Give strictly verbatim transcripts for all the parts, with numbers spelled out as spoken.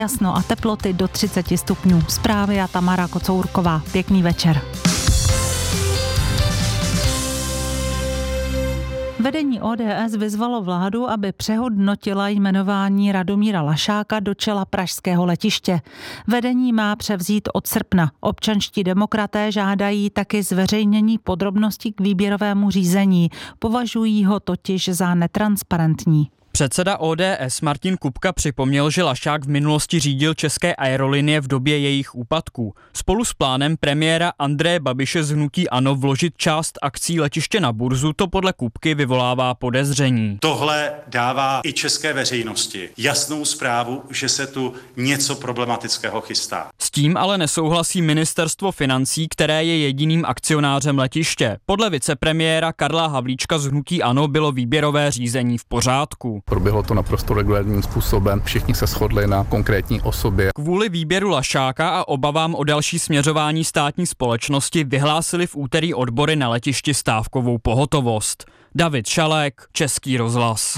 Jasno a teploty do třicet stupňů. Zprávy a Tamara Kocourková. Pěkný večer. Vedení O D S vyzvalo vládu, aby přehodnotila jmenování Radomíra Lašáka do čela pražského letiště. Vedení má převzít od srpna. Občanští demokraté žádají taky zveřejnění podrobností k výběrovému řízení. Považují ho totiž za netransparentní. Předseda O D S Martin Kupka připomněl, že Lašák v minulosti řídil České aerolinie v době jejich úpadků. Spolu s plánem premiéra Andreje Babiše z hnutí ANO vložit část akcí letiště na burzu to podle Kupky vyvolává podezření. Tohle dává i české veřejnosti jasnou zprávu, že se tu něco problematického chystá. S tím ale nesouhlasí ministerstvo financí, které je jediným akcionářem letiště. Podle vicepremiéra Karla Havlíčka z hnutí ANO bylo výběrové řízení v pořádku. Proběhlo to naprosto regulárním způsobem, všichni se shodli na konkrétní osobě. Kvůli výběru Lašáka a obavám o další směřování státní společnosti vyhlásili v úterý odbory na letišti stávkovou pohotovost. David Šalek, Český rozhlas.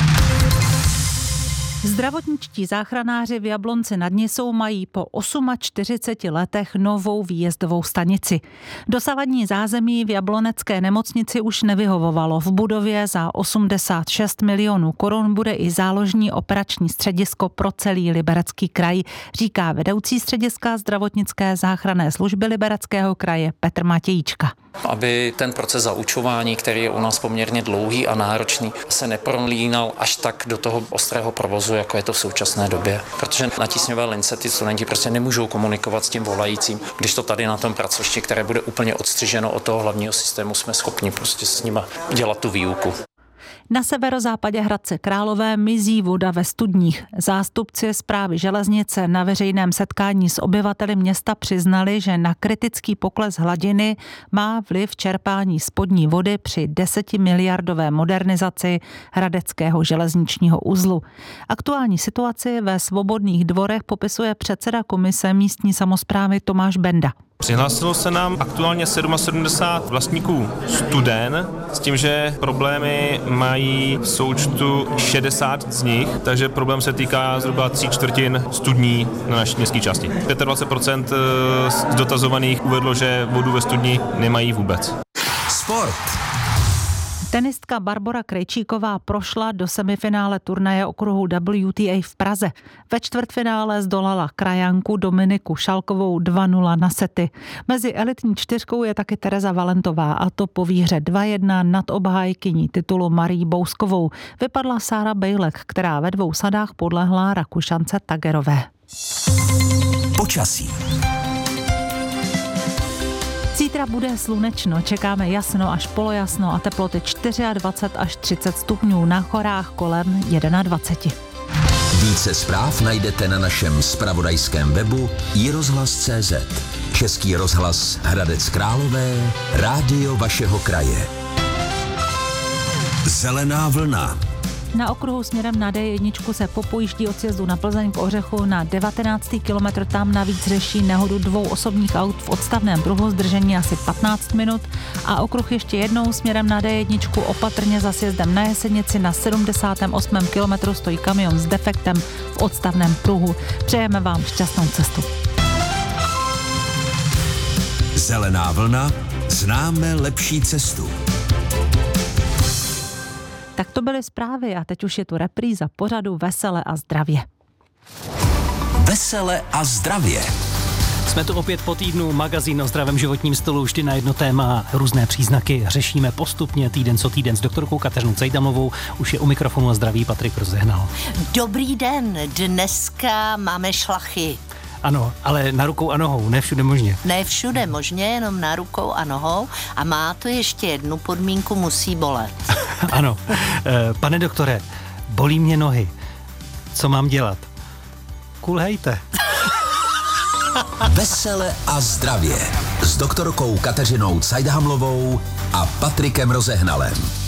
Zdravotničtí záchranáři v Jablonci nad Nisou mají po čtyřiceti osmi letech novou výjezdovou stanici. Dosavadní zázemí v jablonecké nemocnici už nevyhovovalo. V budově za osmdesát šest milionů korun bude i záložní operační středisko pro celý Liberecký kraj, říká vedoucí střediska zdravotnické záchranné služby Libereckého kraje Petr Matějíčka. Aby ten proces zaučování, který je u nás poměrně dlouhý a náročný, se neprolínal až tak do toho ostrého provozu, jako je to v současné době. Protože na tísňové lince ty studenti prostě nemůžou komunikovat s tím volajícím, když to tady na tom pracovišti, které bude úplně odstřiženo od toho hlavního systému, jsme schopni prostě s nima dělat tu výuku. Na severozápadě Hradce Králové mizí voda ve studních. Zástupci správy železnice na veřejném setkání s obyvateli města přiznali, že na kritický pokles hladiny má vliv čerpání spodní vody při desetimiliardové modernizaci hradeckého železničního uzlu. Aktuální situaci ve Svobodných dvorech popisuje předseda komise místní samosprávy Tomáš Benda. Přihlásilo se nám aktuálně sedmdesát sedm vlastníků studen s tím, že problémy mají v součtu šedesát z nich, takže problém se týká zhruba tří čtvrtin studní na naší městské části. dvacet pět procent z dotazovaných uvedlo, že vodu ve studni nemají vůbec. Sport. Tenistka Barbora Krejčíková prošla do semifinále turnaje okruhu W T A v Praze. Ve čtvrtfinále zdolala krajanku Dominiku Šalkovou dva nula na sety. Mezi elitní čtyřkou je taky Tereza Valentová, a to po výhře dva jedna nad obhájkyní titulu Marí Bouskovou. Vypadla Sára Bejlek, která ve dvou sadách podlehla Rakušance Tagerové. Počasí. Zítra bude slunečno, čekáme jasno až polojasno a teploty dvacet čtyři až třicet stupňů, na horách kolem dvacet jedna. Více zpráv najdete na našem zpravodajském webu i rozhlas tečka cé zet. Český rozhlas Hradec Králové, rádio vašeho kraje. Zelená vlna. Na okruhu směrem na D jedna se popojíždí od sjezdu na Plzeň k Ořechu na devatenáctý kilometr. Tam navíc řeší nehodu dvou osobních aut v odstavném pruhu, zdržení asi patnáct minut. A okruh ještě jednou směrem na D jedna opatrně za sjezdem na Jesenici na sedmdesátém osmém kilometru stojí kamion s defektem v odstavném pruhu. Přejeme vám šťastnou cestu. Zelená vlna, známe lepší cestu. Tak to byly zprávy a teď už je tu repríza pořadu Vesele a zdravě. Vesele a zdravě. Jsme tu opět po týdnu, magazín o zdravém životním stylu, vždy na jedno téma, různé příznaky řešíme postupně týden co týden s doktorkou Kateřinou Cejdamovou. Už je u mikrofonu a zdraví Patrik Rozehnal. Dobrý den, dneska máme šlachy. Ano, ale na rukou a nohou, ne všude možně. Ne všude možně, jenom na rukou a nohou. A má to ještě jednu podmínku, musí bolet. Ano. Pane doktore, bolí mě nohy. Co mám dělat? Kulhejte. Vesele a zdravě s doktorkou Kateřinou Cajdahamlovou a Patrikem Rozehnalem.